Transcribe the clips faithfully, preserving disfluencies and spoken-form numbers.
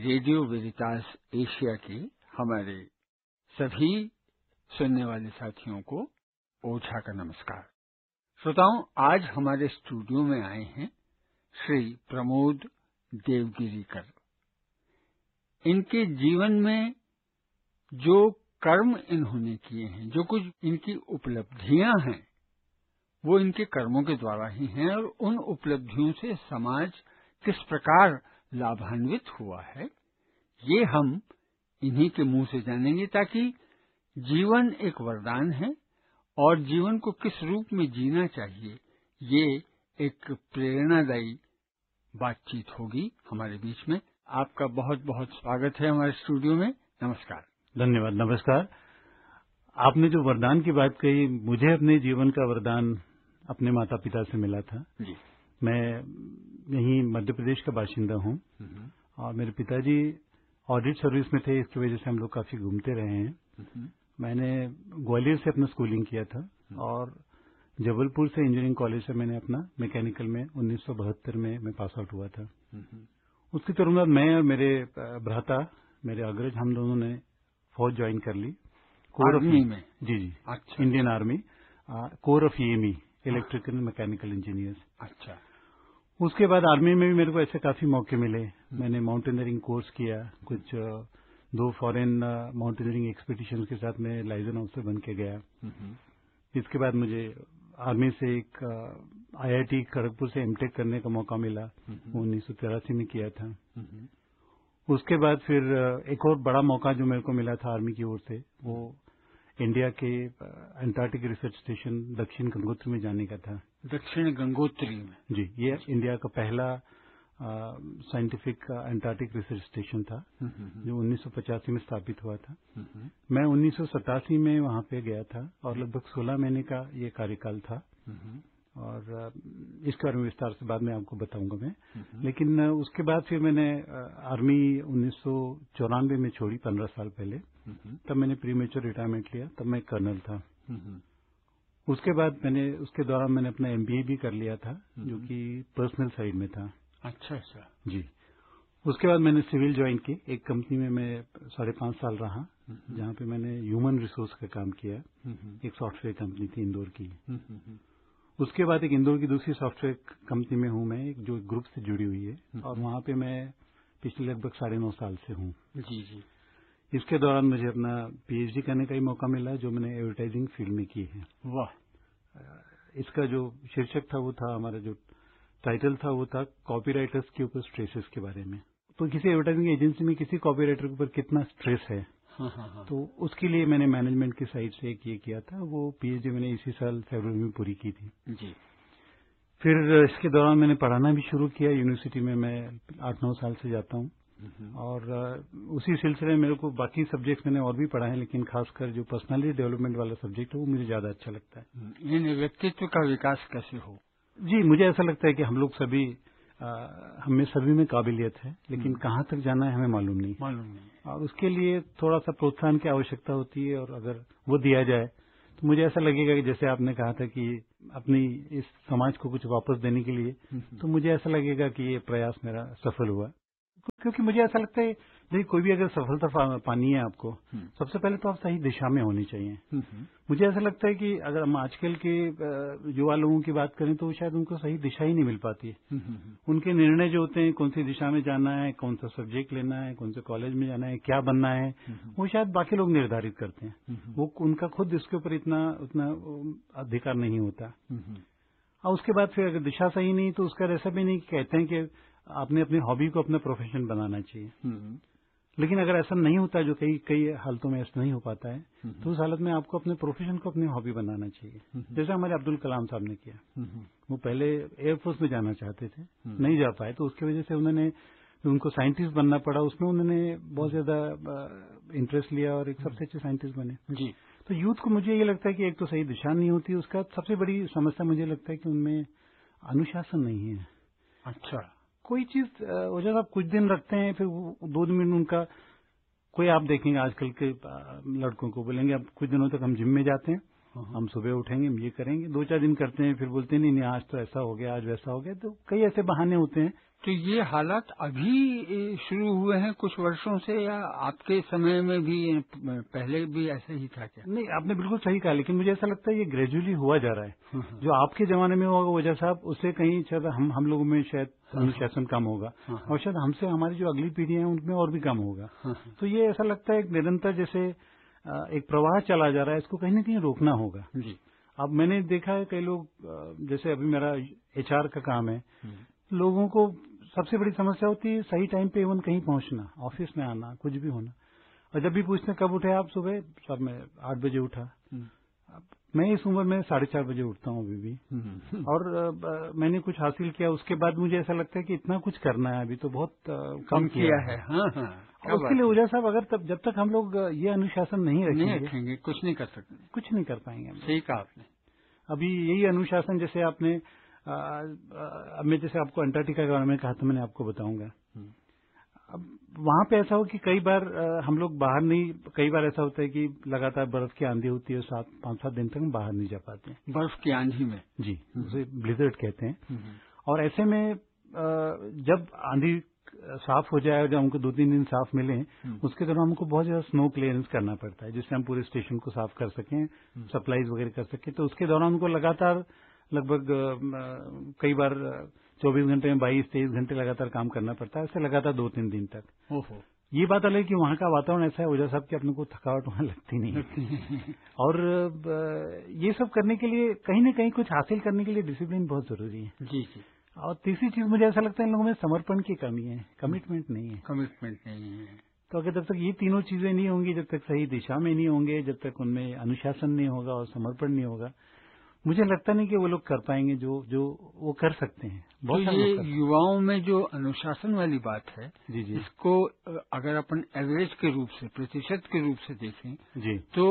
Radio Veritas Asia के हमारे सभी सुनने वाले साथियों को ओझा का नमस्कार। श्रोताओं, आज हमारे स्टूडियो में आए हैं श्री प्रमोद देवगिरीकर। इनके जीवन में जो कर्म इन्होंने किए हैं, जो कुछ इनकी उपलब्धियां हैं, वो इनके कर्मों के द्वारा ही हैं और उन उपलब्धियों से समाज किस प्रकार लाभान्वित हुआ है, ये हम इन्हीं के मुंह से जानेंगे, ताकि जीवन एक वरदान है और जीवन को किस रूप में जीना चाहिए, ये एक प्रेरणादायी बातचीत होगी हमारे बीच में। आपका बहुत बहुत स्वागत है हमारे स्टूडियो में। नमस्कार। धन्यवाद। नमस्कार। आपने जो वरदान की बात कही, मुझे अपने जीवन का वरदान अपने माता पिता से मिला था जी। मैं यहीं मध्य प्रदेश का बाशिंदा हूँ और मेरे पिताजी ऑडिट सर्विस में थे, इसकी वजह से हम लोग काफी घूमते रहे हैं। मैंने ग्वालियर से अपना स्कूलिंग किया था और जबलपुर से इंजीनियरिंग कॉलेज से मैंने अपना मैकेनिकल में उन्नीस सौ बहत्तर में मैं पास आउट हुआ था। उसके तुरंत बाद मैं और मेरे भ्राता, मेरे अग्रज, हम दोनों ने फौज ज्वाइन कर ली। कोर आर्मी में? जी जी। अच्छा। Indian army, core of EME, electrical mechanical engineers. अच्छा। उसके बाद आर्मी में भी मेरे को ऐसे काफी मौके मिले। मैंने माउंटेनियरिंग कोर्स किया, कुछ दो फॉरेन माउंटेनियरिंग एक्सपीडिशन के साथ मैं लाइजन ऑफिसर बन के गया। इसके बाद मुझे आर्मी से एक आईआईटी खड़गपुर से एमटेक करने का मौका मिला, उन्नीस सौ तिरासी में किया था। उसके बाद फिर एक और बड़ा मौका जो मेरे को मिला था आर्मी की ओर से, वो इंडिया के अंटार्कटिक रिसर्च स्टेशन दक्षिण गंगोत्री में जाने का था। दक्षिण गंगोत्री में? जी। ये इंडिया का पहला साइंटिफिक अंटार्कटिक रिसर्च स्टेशन था जो उन्नीस सौ पचासी में स्थापित हुआ था। मैं उन्नीस सौ सतासी में वहां पे गया था और लगभग सोलह महीने का ये कार्यकाल था और इसके बारे में विस्तार से बाद में आपको बताऊंगा मैं। लेकिन उसके बाद फिर मैंने आर्मी उन्नीस सौ चौरानवे में छोड़ी, पंद्रह साल पहले। तब मैंने प्री मेच्योर रिटायरमेंट लिया, तब मैं कर्नल था। उसके बाद मैंने उसके दौरान मैंने अपना एमबीए भी कर लिया था, जो कि पर्सनल साइड में था। अच्छा अच्छा। जी। उसके बाद मैंने सिविल ज्वाइन की, एक कंपनी में मैं साढ़े पांच साल रहा, जहां पे मैंने ह्यूमन रिसोर्स का काम किया। एक सॉफ्टवेयर कंपनी थी इंदौर की। उसके बाद एक इंदौर की दूसरी सॉफ्टवेयर कंपनी में हूं मैं, जो ग्रुप से जुड़ी हुई है, और वहां पे मैं पिछले लगभग साढ़े नौ साल से हूं। जी जी। इसके दौरान मुझे अपना पीएचडी करने का ही मौका मिला, जो मैंने एडवर्टाइजिंग फील्ड में की है। वाह। इसका जो शीर्षक था वो था, हमारा जो टाइटल था वो था कॉपीराइटर्स के ऊपर स्ट्रेसेस के बारे में। तो किसी एडवर्टाइजिंग एजेंसी में किसी कॉपीराइटर के ऊपर कितना स्ट्रेस है, हाँ हाँ हाँ। तो उसके लिए मैंने मैनेजमेंट की साइड से एक ये किया था। वो पीएचडी मैंने इसी साल फरवरी में पूरी की थी जी। फिर इसके दौरान मैंने पढ़ाना भी शुरू किया यूनिवर्सिटी में। मैं आठ नौ साल से जाता हूँ और उसी सिलसिले में मेरे को बाकी सब्जेक्ट्स मैंने और भी पढ़ा है, लेकिन खासकर जो पर्सनालिटी डेवलपमेंट वाला सब्जेक्ट है वो मुझे ज्यादा अच्छा लगता है। यानी व्यक्तित्व का विकास कैसे हो? जी, मुझे ऐसा लगता है कि हम लोग सभी, हमें सभी में काबिलियत है, लेकिन कहाँ तक जाना है हमें मालूम नहीं मालूम नहीं और उसके लिए थोड़ा सा प्रोत्साहन की आवश्यकता होती है। और अगर वो दिया जाए तो मुझे ऐसा लगेगा कि जैसे आपने कहा था कि अपनी इस समाज को कुछ वापस देने के लिए, तो मुझे ऐसा लगेगा कि ये प्रयास मेरा सफल हुआ। क्योंकि मुझे ऐसा लगता है, देखिए, कोई भी अगर सफलता पानी है आपको, सबसे पहले तो आप सही दिशा में होनी चाहिए। मुझे ऐसा लगता है कि अगर हम आजकल के युवा लोगों की बात करें तो शायद उनको सही दिशा ही नहीं मिल पाती है। उनके निर्णय जो होते हैं, कौन सी दिशा में जाना है, कौन सा सब्जेक्ट लेना है, कौन से कॉलेज में जाना है, क्या बनना है, वो शायद बाकी लोग निर्धारित करते हैं। वो उनका खुद इसके ऊपर इतना उतना अधिकार नहीं होता। और उसके बाद फिर अगर दिशा सही नहीं तो उसका ऐसा भी नहीं कहते हैं कि आपने अपनी हॉबी को अपना प्रोफेशन बनाना चाहिए। लेकिन अगर ऐसा नहीं होता, जो कई कई हालतों में ऐसा नहीं हो पाता है, तो उस हालत में आपको अपने प्रोफेशन को अपनी हॉबी बनाना चाहिए। जैसे हमारे अब्दुल कलाम साहब ने किया। वो पहले एयरफोर्स में जाना चाहते थे, नहीं जा पाए, तो उसकी वजह से उन्होंने, उनको साइंटिस्ट बनना पड़ा, उसमें उन्होंने बहुत ज्यादा इंटरेस्ट लिया और एक सबसे अच्छे साइंटिस्ट बने। जी। तो यूथ को मुझे ये लगता है कि एक तो सही दिशा नहीं होती, उसका सबसे बड़ी समस्या मुझे लगता है कि उनमें अनुशासन नहीं है। अच्छा। कोई चीज वजह आप कुछ दिन रखते हैं, फिर दो दिन में उनका, कोई आप देखेंगे आजकल के लड़कों को बोलेंगे अब कुछ दिनों तक हम जिम में जाते हैं, हम सुबह उठेंगे, हम ये करेंगे, दो चार दिन करते हैं, फिर बोलते हैं नहीं नहीं आज तो ऐसा हो गया, आज वैसा हो गया। तो कई ऐसे बहाने होते हैं तो ये हालात अभी शुरू हुए हैं कुछ वर्षों से, या आपके समय में भी पहले भी ऐसा ही था क्या? नहीं, आपने बिल्कुल सही कहा, लेकिन मुझे ऐसा लगता है ये ग्रेजुअली हुआ जा रहा है। जो आपके जमाने में होगा वजह साहब, उससे कहीं शायद हम हम लोगों में शायद अनुशासन कम होगा, और शायद हमसे हमारी जो अगली पीढ़ी है उनमें और भी कम होगा। तो ये ऐसा लगता है एक निरंतर जैसे एक प्रवाह चला जा रहा है, इसको कहीं न कहीं रोकना होगा। जी। अब मैंने देखा है कई लोग, जैसे अभी मेरा एचआर का काम है, लोगों को सबसे बड़ी समस्या होती है सही टाइम पे इवन कहीं पहुंचना, ऑफिस में आना, कुछ भी होना। और जब भी पूछते कब उठे आप, सुबह सर मैं आठ बजे उठा। अब मैं इस उम्र में साढ़े चार बजे उठता हूँ अभी भी, और आ, मैंने कुछ हासिल किया, उसके बाद मुझे ऐसा लगता है कि इतना कुछ करना है अभी तो बहुत आ, कम किया है। हाँ हाँ, और उसके लिए वजह साहब, अगर तब जब तक हम लोग ये अनुशासन नहीं रखेंगे, नहीं रखेंगे कुछ नहीं कर सकते, कुछ नहीं कर पाएंगे। सही कहा आपने। अभी यही अनुशासन, जैसे आपने अब मैं जैसे आपको अंटार्कटिका के बारे में कहा था, मैंने आपको बताऊंगा। अब वहां पे ऐसा हो कि कई बार आ, हम लोग बाहर नहीं, कई बार ऐसा होता है कि लगातार बर्फ की आंधी होती है, सात पांच सात दिन तक हम बाहर नहीं जा पाते हैं। बर्फ की आंधी में? जी, उसे ब्लिजर्ड कहते हैं। और ऐसे में आ, जब आंधी साफ हो जाए और जब हमको दो तीन दिन साफ मिले, उसके दौरान हमको बहुत ज्यादा स्नो क्लियरेंस करना पड़ता है, जिससे हम पूरे स्टेशन को साफ कर सकें, सप्लाईज वगैरह कर सकें। तो उसके दौरान हमको लगातार लगभग कई बार चौबीस घंटे में बाईस तेईस घंटे लगातार काम करना पड़ता है, ऐसे लगातार दो तीन दिन तक। ओहो। ये बात अलग है कि वहाँ का वातावरण ऐसा है वजह साहब कि अपने को थकावट वहाँ लगती नहीं है। और ये सब करने के लिए, कहीं न कहीं कुछ हासिल करने के लिए डिसिप्लिन बहुत जरूरी है। जी जी। और तीसरी चीज मुझे ऐसा लगता है इन लोगों में समर्पण की कमी है, कमिटमेंट नहीं है। कमिटमेंट नहीं है। तो अगर जब तक ये तीनों चीजें नहीं होंगी, जब तक सही दिशा में नहीं होंगे, जब तक उनमें अनुशासन नहीं होगा और समर्पण नहीं होगा, मुझे लगता नहीं कि वो लोग कर पाएंगे जो जो वो कर सकते हैं। तो ये युवाओं में जो अनुशासन वाली बात है, जी जी, इसको अगर अपन एवरेज के रूप से, प्रतिशत के रूप से देखें, जी, तो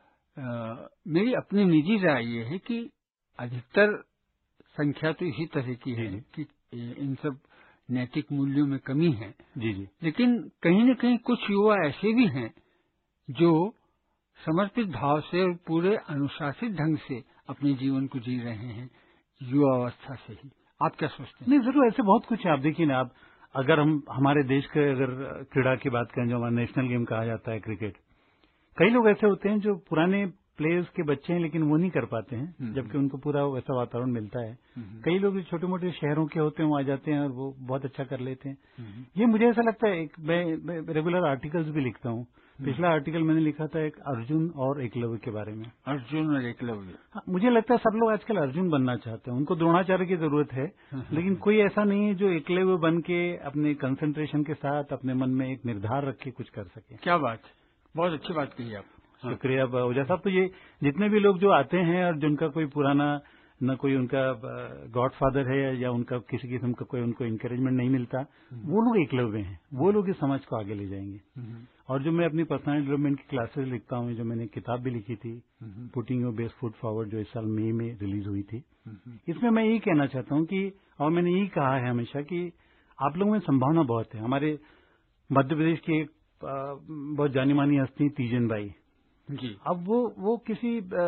आ, मेरी अपनी निजी राय ये है कि अधिकतर संख्या तो इसी तरह की है कि इन सब नैतिक मूल्यों में कमी है। जी जी। लेकिन कहीं न कहीं कुछ युवा ऐसे भी हैं जो समर्पित भाव से और पूरे अनुशासित ढंग से अपने जीवन को जी रहे हैं, युवावस्था से ही। आप क्या सोचते हैं? नहीं, जरूर ऐसे बहुत कुछ है। आप देखिए ना, आप अगर हम हमारे देश के अगर क्रीड़ा की बात करें, जो हमारा नेशनल गेम कहा जाता है क्रिकेट, कई लोग ऐसे होते हैं जो पुराने प्लेयर्स के बच्चे हैं लेकिन वो नहीं कर पाते हैं, जबकि उनको पूरा वैसा वातावरण मिलता है। कई लोग छोटे मोटे शहरों के होते हैं, वो आ जाते हैं और वो बहुत अच्छा कर लेते हैं। ये मुझे ऐसा लगता है, एक मैं रेगुलर आर्टिकल्स भी लिखता हूँ। पिछला आर्टिकल मैंने लिखा था एक अर्जुन और एकलव्य के बारे में। अर्जुन और एकलव्य। हाँ, मुझे लगता है सब लोग आजकल अर्जुन बनना चाहते हैं, उनको द्रोणाचार्य की जरूरत है, लेकिन कोई ऐसा नहीं है जो एकलव्य बन के अपने कंसंट्रेशन के साथ अपने मन में एक निर्धार रख के कुछ कर सके। क्या बात, बहुत अच्छी बात कही आप। शुक्रिया ओझा साहब। तो ये जितने भी लोग जो आते हैं और जिनका कोई पुराना न कोई उनका गॉडफादर है या उनका किसी किस्म का कोई उनको इंकरेजमेंट नहीं मिलता, वो लोग एकलव्य हैं, वो लोग इस समाज को आगे ले जाएंगे। और जो मैं अपनी पर्सनल डेवलपमेंट की क्लासेस लिखता हूँ, जो मैंने किताब भी लिखी थी, putting your best foot forward, जो इस साल मई में रिलीज हुई थी, इसमें मैं यही कहना चाहता हूँ कि, और मैंने यही कहा है हमेशा कि आप लोगों में संभावना बहुत है। हमारे मध्य प्रदेश की एक बहुत जानी मानी हस्ती तीजन बाई जी, अब वो वो किसी आ,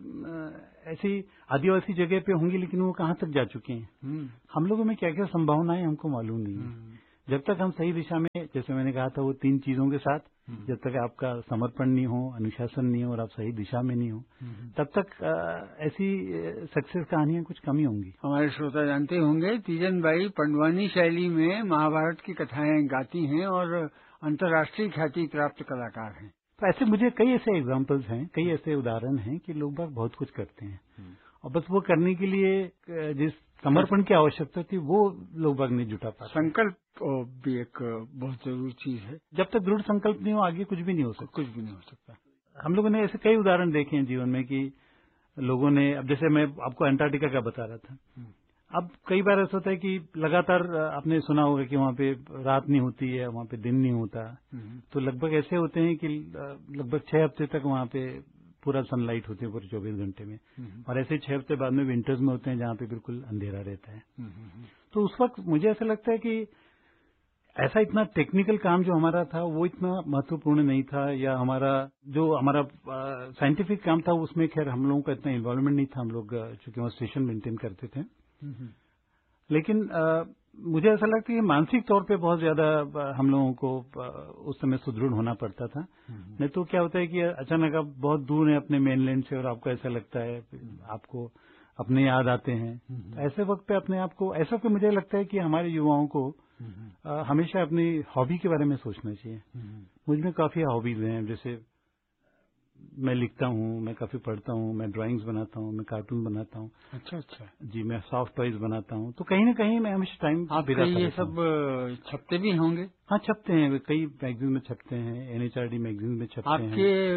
आ, ऐसी आदिवासी जगह पे होंगी, लेकिन वो कहाँ तक जा चुके हैं। हम लोगों में क्या क्या संभावनाएं हमको मालूम नहीं है। जब तक हम सही दिशा में, जैसे मैंने कहा था वो तीन चीजों के साथ, जब तक आपका समर्पण नहीं हो, अनुशासन नहीं हो और आप सही दिशा में नहीं हो, तब तक आ, ऐसी सक्सेस कहानियां कुछ कमी होंगी। हमारे श्रोता जानते होंगे तीजन बाई पंडवानी शैली में महाभारत की कथाएं गाती हैं और अंतर्राष्ट्रीय ख्याति प्राप्त कलाकार हैं। तो ऐसे मुझे कई ऐसे एग्जाम्पल्स हैं, कई ऐसे उदाहरण हैं कि लोग बाग बहुत कुछ करते हैं और बस वो करने के लिए जिस समर्पण की आवश्यकता थी वो लोग बाग नहीं जुटा पाते। संकल्प भी एक बहुत जरूरी चीज है। जब तक दृढ़ संकल्प नहीं हो, आगे कुछ भी नहीं हो सकता। कुछ भी नहीं हो सकता। हम लोगों ने ऐसे कई उदाहरण देखे हैं जीवन में कि लोगों ने, अब जैसे मैं आपको अंटार्कटिका का बता रहा था, अब कई बार ऐसा होता है कि लगातार आपने सुना होगा कि वहाँ पे रात नहीं होती है, वहाँ पे दिन नहीं होता, तो लगभग ऐसे होते हैं कि लगभग छह हफ्ते तक वहाँ पे पूरा सनलाइट होती है पूरे चौबीस घंटे में, और ऐसे छह हफ्ते बाद में विंटर्स में होते हैं जहाँ पे बिल्कुल अंधेरा रहता है। तो उस वक्त मुझे ऐसा लगता है कि ऐसा इतना टेक्निकल काम जो हमारा था वो इतना महत्वपूर्ण नहीं था, या हमारा जो हमारा साइंटिफिक काम था उसमें खैर हम लोगों का इतना इन्वॉल्वमेंट नहीं था। हम लोग चूंकि वहाँ स्टेशन मेंटेन करते थे, लेकिन आ, मुझे ऐसा लगता है कि मानसिक तौर पे बहुत ज्यादा हम लोगों को उस समय सुदृढ़ होना पड़ता था। नहीं तो क्या होता है कि अचानक आप बहुत दूर हैं अपने मेनलैंड से और आपको ऐसा लगता है, आपको अपने याद आते हैं। ऐसे वक्त पे अपने आप को, ऐसा कि मुझे लगता है कि हमारे युवाओं को आ, हमेशा अपनी हॉबी के बारे में सोचना चाहिए। मुझ में काफी हॉबीज हैं, जैसे मैं लिखता हूँ, मैं काफी पढ़ता हूँ, मैं ड्राइंग्स बनाता हूँ, मैं कार्टून बनाता हूँ। अच्छा अच्छा जी, मैं सॉफ्ट टॉयज बनाता हूँ। तो कहीं ना कहीं मैं हमेशा टाइम आपके ये सब छपते भी होंगे? हाँ, छपते हैं, कई मैगजीन में छपते हैं, एनएचआरडी मैगजीन में छपते हैं।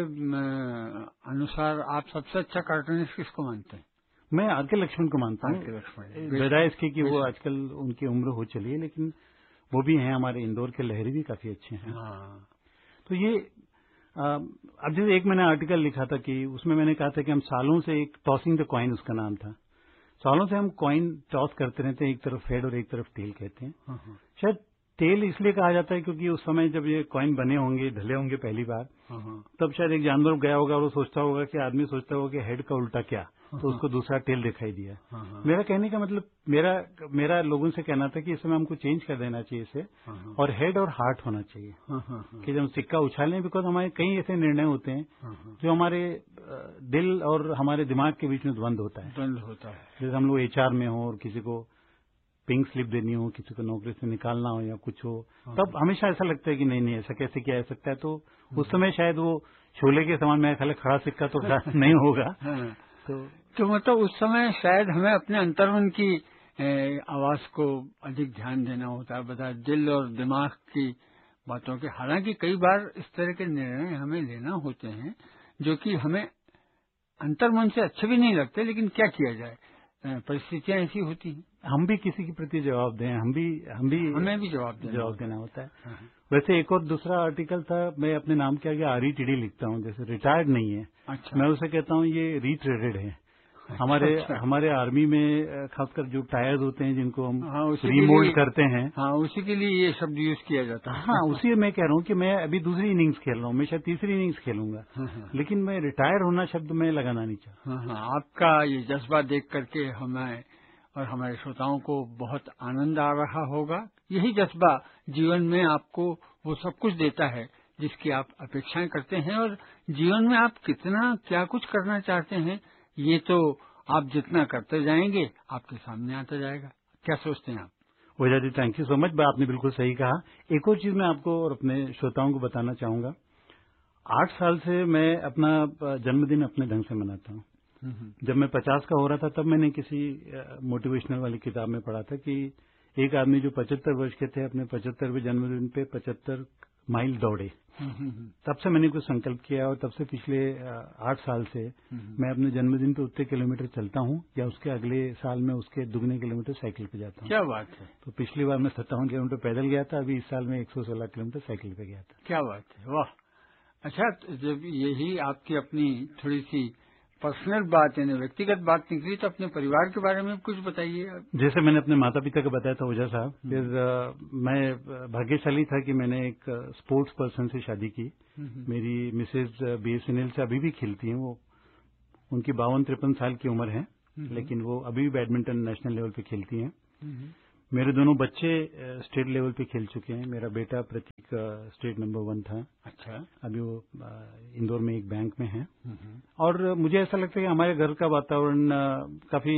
आपके अनुसार आप सबसे अच्छा कार्टूनिस्ट किसको मानते हैं? मैं आर के लक्ष्मण को मानता हूँ, बजाय इसके कि वो आजकल उनकी उम्र हो चली है, लेकिन वो भी हैं। हमारे इंदौर के लहरी भी काफी अच्छे हैं। हाँ। तो ये अब जैसे एक मैंने आर्टिकल लिखा था कि उसमें मैंने कहा था कि हम सालों से एक टॉसिंग द कॉइन, उसका नाम था, सालों से हम कॉइन टॉस करते रहते हैं, एक तरफ हेड और एक तरफ टेल कहते हैं। हाँ। शायद टेल इसलिए कहा जाता है क्योंकि उस समय जब ये कॉइन बने होंगे, ढले होंगे पहली बार, तब शायद एक जानवर गया होगा और वो सोचता होगा कि आदमी सोचता होगा कि हेड का उल्टा क्या, तो उसको दूसरा टेल दिखाई दिया। मेरा कहने का मतलब, मेरा मेरा लोगों से कहना था कि इस समय हमको चेंज कर देना चाहिए इसे, और हेड और हार्ट होना चाहिए कि जब हम सिक्का उछालें, बिकॉज हमारे कई ऐसे निर्णय होते हैं जो हमारे दिल और हमारे दिमाग के बीच में द्वंद्व होता है द्वंद्व होता है जैसे हम लोग एचआर में हो और किसी को पिंक स्लिप देनी हो, किसी को नौकरी से निकालना हो या कुछ हो, तब हमेशा ऐसा लगता है कि नहीं नहीं ऐसा कैसे किया जा सकता है। तो उस समय शायद वो शोले के समान मेरा ख्याल खड़ा सिक्का तो नहीं होगा। तो तो मतलब उस समय शायद हमें अपने अंतर्मन की आवाज को अधिक ध्यान देना होता है, बता दिल और दिमाग की बातों के। हालांकि कई बार इस तरह के निर्णय हमें लेना होते हैं जो कि हमें अंतर्मन से अच्छे भी नहीं लगते, लेकिन क्या किया जाए, परिस्थितियां ऐसी होती हैं। हम भी किसी के प्रति जवाब दें, हम भी हम भी हमें भी जवाब देना जवाब देना होता है। वैसे एक और दूसरा आर्टिकल था, मैं अपने नाम के आगे आर ई टी डी लिखता हूँ, जैसे रिटायर्ड नहीं है। अच्छा। मैं उसे कहता हूँ ये रीट्रेडेड है। अच्छा, हमारे अच्छा। हमारे आर्मी में खासकर जो टायर्स होते हैं जिनको हम हाँ, रिमोल्ड करते हैं, हाँ, उसी के लिए ये शब्द यूज किया जाता है। हाँ, उसी मैं कह रहा हूँ कि मैं अभी दूसरी इनिंग्स खेल रहा हूँ, मैं शायद तीसरी इनिंग्स खेलूंगा, लेकिन मैं रिटायर होना शब्द मैं लगाना नहीं चाहता। हाँ, हाँ, आपका ये जज्बा देख करके हमें और हमारे श्रोताओं को बहुत आनंद आ रहा होगा। यही जज्बा जीवन में आपको वो सब कुछ देता है जिसकी आप अपेक्षाएं करते हैं, और जीवन में आप कितना क्या कुछ करना चाहते हैं ये तो आप जितना करते जाएंगे आपके सामने आता जाएगा। क्या सोचते हैं आप? Ojha ji, thank you so much. आपने बिल्कुल सही कहा। एक और चीज मैं आपको और अपने श्रोताओं को बताना चाहूंगा। आठ साल से मैं अपना जन्मदिन अपने ढंग से मनाता हूँ। जब मैं पचास का हो रहा था तब मैंने किसी मोटिवेशनल वाली किताब में पढ़ा था कि एक आदमी जो पचहत्तर वर्ष के थे अपने पचहत्तरवें जन्मदिन पे पचहत्तर माइल दौड़े। तब से मैंने कुछ संकल्प किया और तब से पिछले आठ साल से मैं अपने जन्मदिन पे उतने किलोमीटर चलता हूँ, या उसके अगले साल में उसके दुगने किलोमीटर साइकिल पे जाता हूँ। क्या बात है। तो पिछली बार मैं सत्तावन किलोमीटर पैदल गया था, अभी इस साल में एक सौ सोलह किलोमीटर साइकिल पे गया था। क्या बात है, वाह। अच्छा, जब यही आपकी अपनी थोड़ी सी पर्सनल बात यानी व्यक्तिगत बात निकली तो अपने परिवार के बारे में कुछ बताइए। जैसे मैंने अपने माता पिता को बताया था ओझा साहब, फिर आ, मैं भाग्यशाली था कि मैंने एक स्पोर्ट्स पर्सन से शादी की। मेरी मिसेज बीएसएनएल से अभी भी खेलती हैं, वो उनकी बावन तिरपन साल की उम्र है, लेकिन वो अभी भी बैडमिंटन नेशनल लेवल पे खेलती हैं। मेरे दोनों बच्चे स्टेट लेवल पे खेल चुके हैं। मेरा बेटा प्रतीक स्टेट नंबर वन था। अच्छा। अभी वो इंदौर में एक बैंक में है। और मुझे ऐसा लगता है कि हमारे घर का वातावरण काफी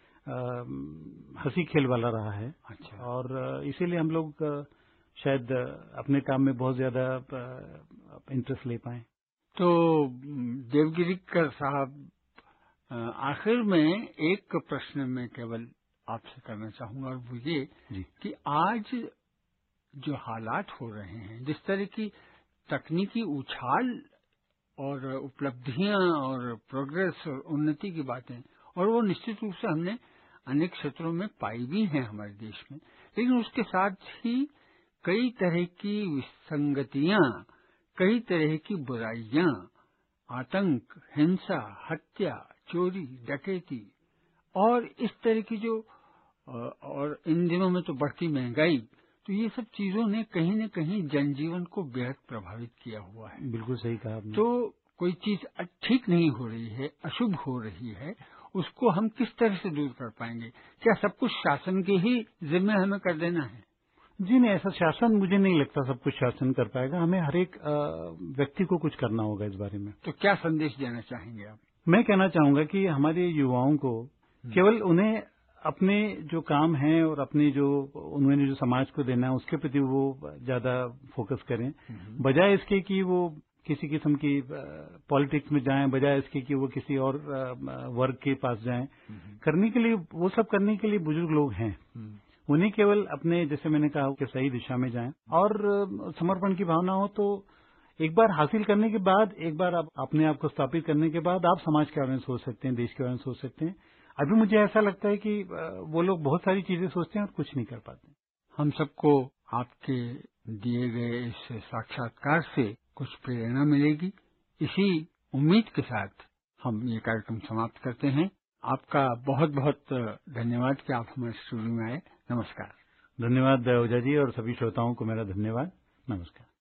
हंसी खेल वाला रहा है। अच्छा। और इसीलिए हम लोग शायद अपने काम में बहुत ज्यादा इंटरेस्ट ले पाए। तो देवगिरीकर साहब, आखिर में एक प्रश्न में केवल आपसे करना चाहूंगा, और वो ये कि आज जो हालात हो रहे हैं, जिस तरह की तकनीकी उछाल और उपलब्धियां और प्रोग्रेस और उन्नति की बातें, और वो निश्चित रूप से हमने अनेक क्षेत्रों में पाई भी हैं हमारे देश में, लेकिन उसके साथ ही कई तरह की विसंगतियां, कई तरह की बुराइयां, आतंक, हिंसा, हत्या, चोरी, डकैती और इस तरह की जो, और इन दिनों में तो बढ़ती महंगाई, तो ये सब चीजों ने कहीं न कहीं जनजीवन को बेहद प्रभावित किया हुआ है। बिल्कुल सही कहा आपने। तो कोई चीज ठीक नहीं हो रही है, अशुभ हो रही है, उसको हम किस तरह से दूर कर पाएंगे? क्या सब कुछ शासन के ही जिम्मे हमें कर देना है? जी नहीं, ऐसा शासन मुझे नहीं लगता सब कुछ शासन कर पाएगा। हमें हर एक व्यक्ति को कुछ करना होगा इस बारे में। तो क्या संदेश देना चाहेंगे आप? मैं कहना चाहूंगा कि हमारे युवाओं को केवल उन्हें अपने जो काम है और अपने जो उन्होंने जो समाज को देना है उसके प्रति वो ज्यादा फोकस करें, बजाय इसके कि वो किसी किस्म की पॉलिटिक्स में जाएं, बजाय इसके कि वो किसी और वर्ग के पास जाएं। करने के लिए वो सब करने के लिए बुजुर्ग लोग हैं, उन्हें केवल अपने, जैसे मैंने कहा, कि सही दिशा में जाएं और समर्पण की भावना हो तो एक बार हासिल करने के बाद, एक बार आप अपने आप को स्थापित करने के बाद आप समाज के बारे में सोच सकते हैं, देश के बारे में सोच सकते हैं। अभी मुझे ऐसा लगता है कि वो लोग बहुत सारी चीजें सोचते हैं और कुछ नहीं कर पाते। हम सबको आपके दिए गए इस साक्षात्कार से कुछ प्रेरणा मिलेगी, इसी उम्मीद के साथ हम ये कार्यक्रम समाप्त करते हैं। आपका बहुत बहुत धन्यवाद कि आप हमारे स्टूडियो में आए। नमस्कार। धन्यवाद ओझा जी, और सभी श्रोताओं को मेरा धन्यवाद। नमस्कार।